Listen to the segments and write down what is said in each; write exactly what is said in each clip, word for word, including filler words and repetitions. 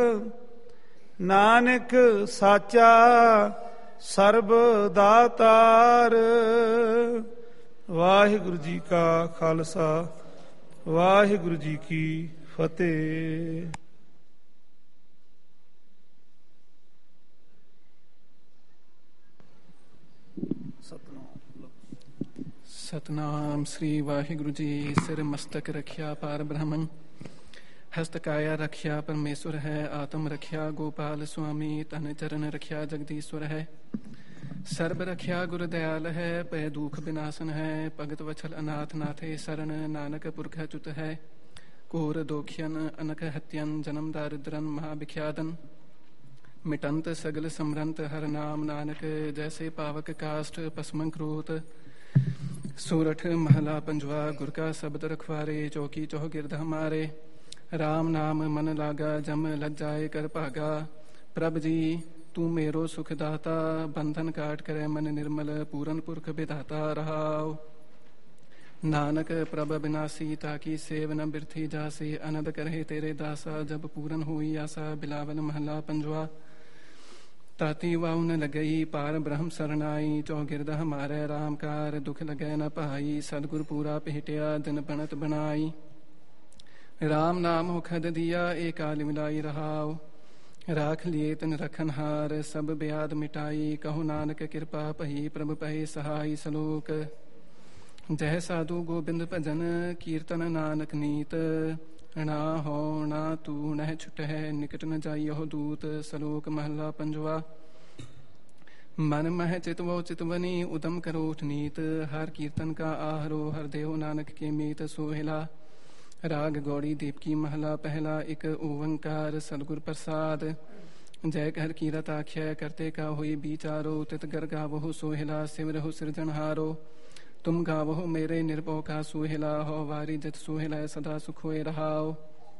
नानक साचा सर्ब दातार। वाहिगुरु जी का खालसा वाहिगुरु जी की फतेह। सतनाम श्री वाहिगुरु जी। सिर मस्तक रखिया पार ब्रह्मन, हस्त काया रखिया परमेश्वर है। आत्म रखिया गोपाल स्वामी, तन चरण रखिया जगदीश्वर है। सर्ब रखिया गुरु दयाल है, पै दुख विनाशन है। भगत वछल अनाथ नाथे शरण, नानक पुरख अच्युत है। कोर दोखियन अनक हत्यन, जन्म दारिद्रन महाभिख्यादन। मिटंत सगल समरंत हर नाम, नानक जैसे पावक काष्ठ पस्मं क्रोत। सूरठ महला पंजवा, गुर का शब्द रखवारे। चौकी चौह गिरध हमारे, राम नाम मन लागा। जम लग जाए कर भागा, प्रभ जी तू मेरो सुखदाता। बंधन काट करे मन निर्मल, पूरन पुरख विधाता रहाओ। नानक प्रभ विनाशी, ताकि सेव न बिरथी जासे। अनद करे तेरे दासा, जब पूरन हुई आशा। बिलावल महला पंजवा, ताती वाउ न लगई। पार ब्रह्म सरनाई, चौगिरद हमारे। राम कार दुख लगे न पाई, सदगुर पूरा पिहटिया। दिन बनत बनाई, राम नाम मुखद दिया। एक काल मिलाई रहाओ, राख लिए तन रखन हार। सब ब्याद मिटाई, कहो नानक कृपा पही। प्रभु पहे सहाय सलोक, जय साधु गोबिंद भजन। कीर्तन नानक नीत, ना हो ना तू नह छुट है। निकट न जाइयो दूत, सलोक महला पंजवा। मन मह चितवो चितवनी, उदम करोठ नीत। हर कीर्तन का आहरो, हर देव नानक के मीत। सोहिला राग गौड़ी दीपकी महला पहला। एक ओंकार सदगुर प्रसाद, जय कर कीरत आख्या। करते का हुई विचारो, तित गर गावो सोहिला। शिव रहो सृजनहारो, तुम गावो मेरे निर्भो का। सोहिला हो वारी जत सोहिला, सदा सुख होए रहाओ।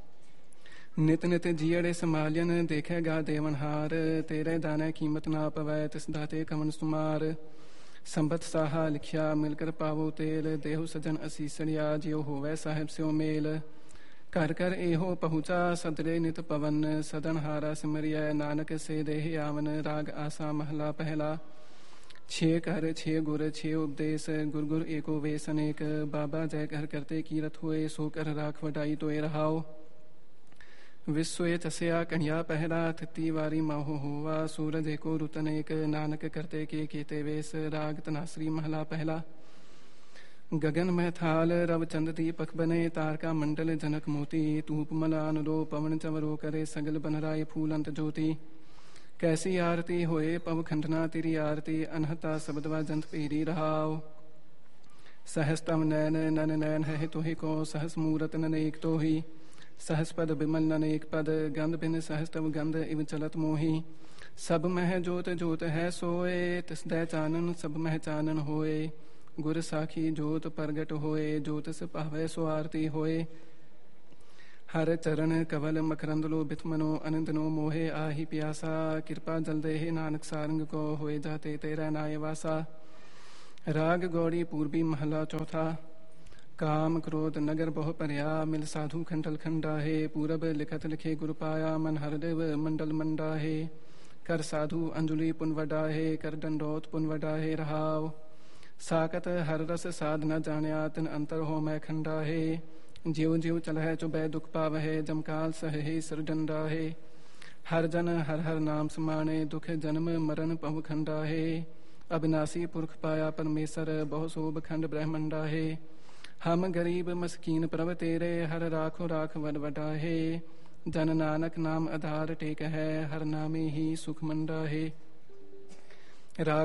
नित नित जियड़े संभालियन, देखेगा देवनहार। तेरे दाने कीमत ना पवै, तिस दाते कवन सुमार। संबत साहा लिखिया, मिलकर पावो तेल। देहु सजन असीसड़िया, जियो होवै साहेब स्यो मेल। कर कर एहो पहुँचा, सदरे नित पवन। सदन हारा सिमरिया, नानक से देह आवन। राग आसा महला पहला। छे कर छे गुर छे उपदेश, गुर गुर एको वेश अनेक। बाबा जय कर करते कीरत हुए, सो कर राख वडाई तोय रहाओ। विश्व चस्या कन्या पहला, थिति वारी माहो हुआ। सूरज एको रुतनेक, नानक करते के केते वेश। राग तनाश्री महला पहला। गगन में थाल रव चंद दीपक बने, तारका मंडल जनक मोती। धूप मलान लो पवन चवरो करे, सगल बनराय फूलंत ज्योति। कैसी आरती होए पव खंडना तेरी आरती। अनहता शब्दवा जंत पेरी रहाओ। सहस्तम नैन नन नैन है तोहि को, सहस मूरत ननेक तोहि। सहस पद बिमल ननेक पद, गंध बिन सहस्तव गंध इव चलत मोहि। सब मह जोत जोत है सोए, तिस दै चानन सब मह चानन होए। गुर साखी जोत प्रगट होए, जोत से पावै सो आरती होए। हर चरण कवल मकरंद लो बित मनो, अनंदनो मोहे आही प्यासा। कृपा जल दे नानक सारंग को, होए जाते तेरा नाय वासा। राग गौड़ी पूर्वी महला चौथा। काम क्रोध नगर बहु परया, मिल साधु खंडल खंडाहे। पूरब लिखत लिखे गुरु पाया, मन हरदेव मंडल मंडाहे। कर साधु अंजुलि पुन वडाहे, कर दंडोत पुन वडाहे रहाओ। साकत हर रस साध न जान्या, तिन अंतर हो मैं खंडाहे। जीव जीव चलह चुबह दुख पावहे, जमकाल सहे सिर डंडाहे। हर जन हर हर नाम समाने, दुख जन्म मरण पव खंडाहे। अविनाशी पुरख पाया परमेश्वर, बहु शोभ खंड ब्रह्मंडाहे। हम गरीब मस्कीन प्रभ तेरे, हर राखो राख वड वडाहे। जन नानक नाम आधार टेक है, हर नामे ही सुख मंडाहे।